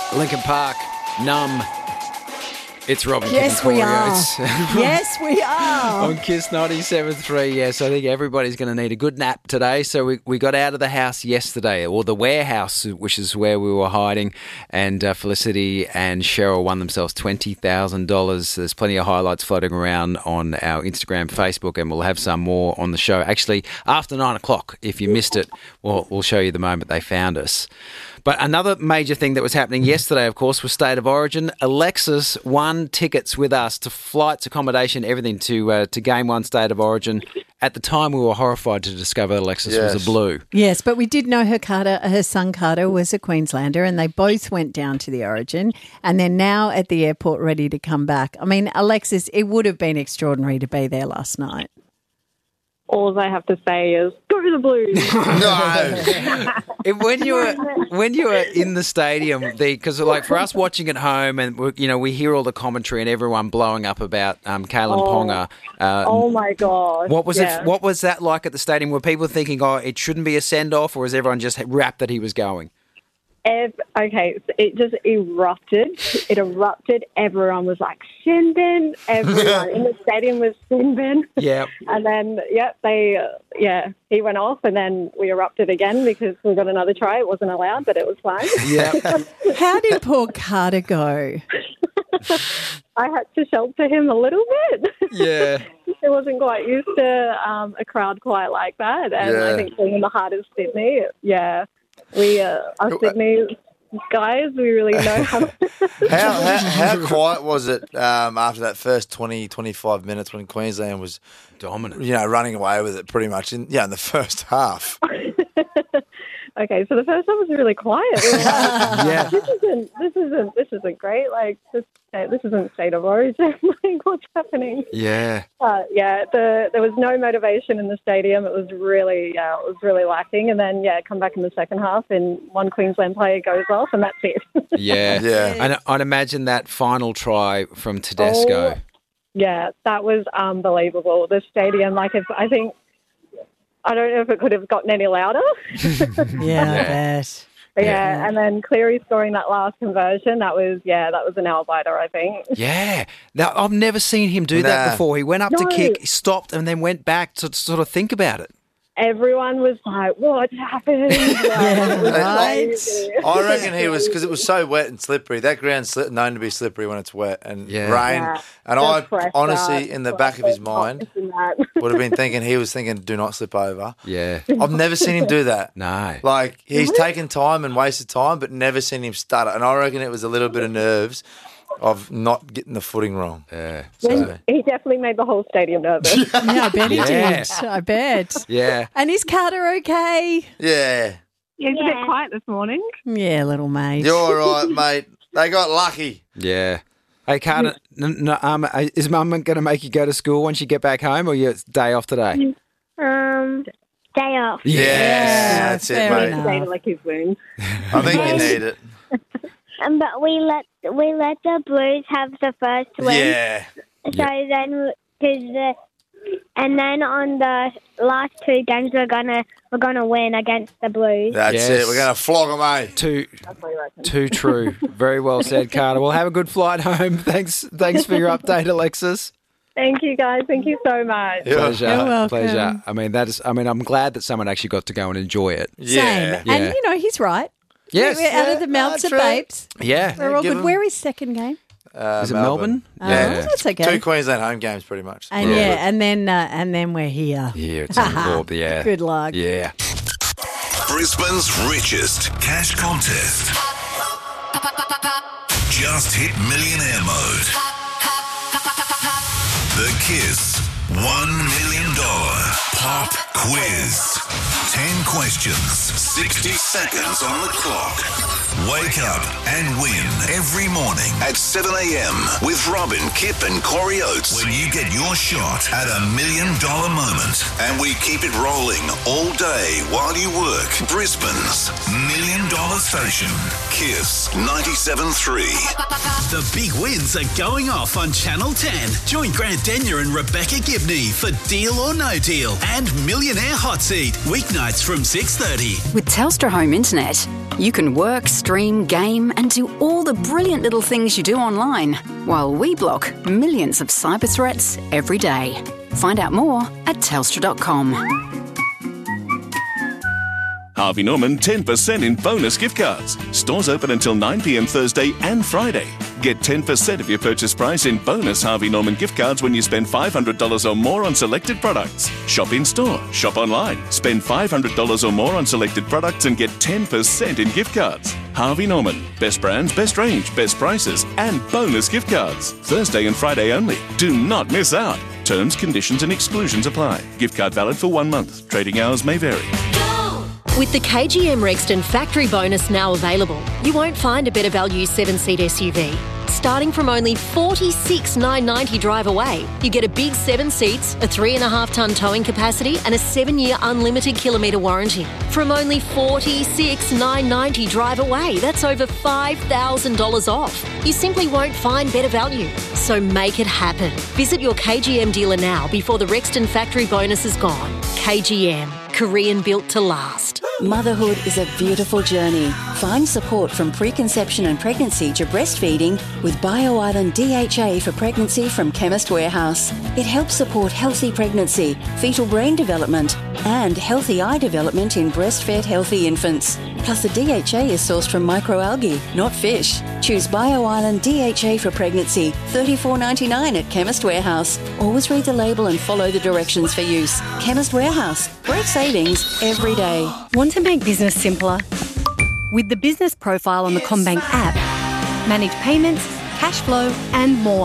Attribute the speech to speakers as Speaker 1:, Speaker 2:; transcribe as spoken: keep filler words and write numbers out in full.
Speaker 1: Linkin Park, Numb. It's Robin.
Speaker 2: Yes, we are. Yes, we are.
Speaker 1: On Kiss ninety-seven point three, yes. I think everybody's going to need a good nap today. So we, we got out of the house yesterday, or the warehouse, which is where we were hiding, and uh, Felicity and Cheryl won themselves twenty thousand dollars. There's plenty of highlights floating around on our Instagram, Facebook, and we'll have some more on the show. Actually, after nine o'clock, if you missed it, we'll, we'll show you the moment they found us. But another major thing that was happening yesterday, of course, was State of Origin. Alexis won tickets with us to flights, accommodation, everything to uh, to Game One State of Origin. At the time, we were horrified to discover Alexis
Speaker 3: Yes.
Speaker 1: was a Blue.
Speaker 2: Yes, but we did know her Carter, her son Carter was a Queenslander, and they both went down to the Origin, and they're now at the airport ready to come back. I mean, Alexis, it would have been extraordinary to be there last night.
Speaker 4: All I have to say is, go to the Blues.
Speaker 3: No.
Speaker 1: It- when you were when you were in the stadium, because like for us watching at home, and we- you know we hear all the commentary and everyone blowing up about um, Kalen
Speaker 4: Oh.
Speaker 1: Ponga. Uh,
Speaker 4: Oh, my gosh.
Speaker 1: What was
Speaker 4: yeah.
Speaker 1: it? What was that like at the stadium? Were people thinking, "Oh, it shouldn't be a send off," or is everyone just rapt that he was going?
Speaker 4: Ev- okay, so it just erupted. It erupted. Everyone was like, Sinbin. Everyone in the stadium was Sinbin.
Speaker 1: Yeah.
Speaker 4: And then, yeah, they, uh, yeah, he went off, and then we erupted again because we got another try. It wasn't allowed, but it was fine.
Speaker 1: Yeah.
Speaker 2: How did poor Carter go?
Speaker 4: I had to shelter him a little bit.
Speaker 1: Yeah.
Speaker 4: He wasn't quite used to um, a crowd quite like that. And
Speaker 3: Yeah.
Speaker 4: I think being in the heart of Sydney, yeah, we, uh, our Sydney guys, we really know how to...
Speaker 3: How, how how quiet was it um, after that first twenty, twenty-five minutes when Queensland was,
Speaker 1: Dominant.
Speaker 3: you know, running away with it pretty much in yeah in the first half?
Speaker 4: Okay, so the first one was really quiet. We were like,
Speaker 1: Yeah.
Speaker 4: this isn't, this isn't, this isn't great. Like, this, uh, this isn't State of Origin. Like, what's happening?
Speaker 1: Yeah.
Speaker 4: Uh, yeah, the, there was no motivation in the stadium. It was really, yeah, it was really lacking. And then, yeah, come back in the second half, and one Queensland player goes off, and that's it.
Speaker 1: Yeah.
Speaker 3: Yeah.
Speaker 1: And I'd imagine that final try from Tedesco.
Speaker 4: Oh, yeah, that was unbelievable. The stadium, like, if I think, I don't know if it could have gotten any louder.
Speaker 2: Yeah, I bet.
Speaker 4: But yeah, and then Cleary scoring that last conversion, that was, yeah, that was an nail biter, I think.
Speaker 1: Yeah. Now, I've never seen him do that
Speaker 3: Nah.
Speaker 1: before. He went up to
Speaker 4: No.
Speaker 1: kick, stopped, and then went back to sort of think about it.
Speaker 4: Everyone was like, what happened? Like, it was
Speaker 2: Right.
Speaker 4: crazy.
Speaker 3: I reckon he was because it was so wet and slippery. That ground's sli- known to be slippery when it's wet and
Speaker 1: Yeah.
Speaker 3: rain.
Speaker 4: Yeah.
Speaker 3: And
Speaker 4: The
Speaker 3: I
Speaker 4: pressure,
Speaker 3: honestly, in the back of his
Speaker 4: the
Speaker 3: mind,
Speaker 4: hotness in that.
Speaker 3: would have been thinking he was thinking, "Do not slip over."
Speaker 1: Yeah.
Speaker 3: I've never seen him do that.
Speaker 1: No.
Speaker 3: Like he's taken time and wasted time, but never seen him stutter. And I reckon it was a little bit of nerves of not getting the footing wrong.
Speaker 1: Yeah.
Speaker 3: So,
Speaker 4: He definitely made the whole stadium nervous.
Speaker 2: Yeah, I bet he
Speaker 1: Yeah.
Speaker 2: did. I bet.
Speaker 1: Yeah.
Speaker 2: And is Carter okay?
Speaker 3: yeah,
Speaker 4: He's a bit quiet this morning.
Speaker 2: Yeah, little mate.
Speaker 3: you're all right, mate. They got lucky.
Speaker 1: Yeah. Hey, Carter, n- n- um, is Mum going to make you go to school once you get back home, or your day off today?
Speaker 5: Um, day off.
Speaker 3: Yes, that's it,
Speaker 2: fair
Speaker 3: mate.
Speaker 2: enough.
Speaker 4: Today to lick his wounds.
Speaker 3: I think you need it.
Speaker 5: Um, but we let we let the Blues have the first win.
Speaker 3: Yeah.
Speaker 5: So then, because the and then on the last two games we're gonna we're gonna win against the Blues.
Speaker 3: That's
Speaker 1: Yes.
Speaker 3: it. We're going to flog them, eh?
Speaker 1: Too, too true. Very well said, Carter. Well, have a good flight home. Thanks, thanks for your update, Alexis.
Speaker 4: Thank you, guys. Thank you so much.
Speaker 3: Yeah.
Speaker 1: Pleasure,
Speaker 2: You're welcome.
Speaker 1: pleasure. I mean, that is. I mean, I'm glad that someone actually got to go and enjoy it.
Speaker 3: Yeah.
Speaker 2: Same.
Speaker 1: Yeah.
Speaker 2: And, you know, he's right.
Speaker 1: Yes.
Speaker 2: We're out
Speaker 3: Yeah,
Speaker 2: of the mouths
Speaker 3: no,
Speaker 2: of
Speaker 3: true.
Speaker 2: babes.
Speaker 1: Yeah.
Speaker 2: We're all
Speaker 3: give
Speaker 2: good.
Speaker 3: him-
Speaker 2: Where is second game?
Speaker 3: Uh,
Speaker 1: Is it Melbourne?
Speaker 2: Oh,
Speaker 1: Yeah.
Speaker 2: that's okay.
Speaker 3: Two Queensland home games, pretty much.
Speaker 2: And yeah, and then uh, and then we're here.
Speaker 1: Yeah, it's on board. Yeah.
Speaker 2: Good luck.
Speaker 1: Yeah.
Speaker 6: Brisbane's richest cash contest. Just hit millionaire mode. The Kiss one million dollars pop quiz. ten questions, sixty seconds on the clock. Wake up and win every morning at seven a.m. with Robin, Kip and Corey Oates when you get your shot at a million dollar moment. And we keep it rolling all day while you work. Brisbane's million dollar station. Kiss ninety-seven point three.
Speaker 7: The big wins are going off on Channel ten. Join Grant Denyer and Rebecca Gibney for Deal or No Deal and Millionaire Hot Seat. Weeknights from six thirty.
Speaker 8: With Telstra Home Internet, you can work, stream, game, and do all the brilliant little things you do online, while we block millions of cyber threats every day. Find out more at telstra dot com.
Speaker 9: Harvey Norman ten percent in bonus gift cards. Stores open until nine p.m. Thursday and Friday. Get ten percent of your purchase price in bonus Harvey Norman gift cards when you spend five hundred dollars or more on selected products. Shop in store, shop online. Spend five hundred dollars or more on selected products and get ten percent in gift cards. Harvey Norman. Best brands, best range, best prices, and bonus gift cards. Thursday and Friday only. Do not miss out. Terms, conditions and exclusions apply. Gift card valid for one month. Trading hours may vary.
Speaker 10: With the K G M Rexton factory bonus now available, you won't find a better value seven-seat S U V. Starting from only forty-six thousand nine hundred ninety drive away, you get a big seven seats, a three and a half tonne towing capacity and a seven-year unlimited kilometre warranty. From only forty-six thousand nine hundred ninety drive away, that's over five thousand dollars off. You simply won't find better value. So make it happen. Visit your K G M dealer now before the Rexton factory bonus is gone. K G M, Korean built to last.
Speaker 11: Motherhood is a beautiful journey. Find support from preconception and pregnancy to breastfeeding with BioIsland D H A for pregnancy from Chemist Warehouse. It helps support healthy pregnancy, fetal brain development, and healthy eye development in breastfed healthy infants. Plus, the D H A is sourced from microalgae, not fish. Choose BioIsland D H A for pregnancy, thirty-four dollars ninety-nine at Chemist Warehouse. Always read the label and follow the directions for use. Chemist Warehouse. Great savings every day.
Speaker 12: Want to make business simpler? With the business profile on the CommBank app, manage payments, cash flow, and more.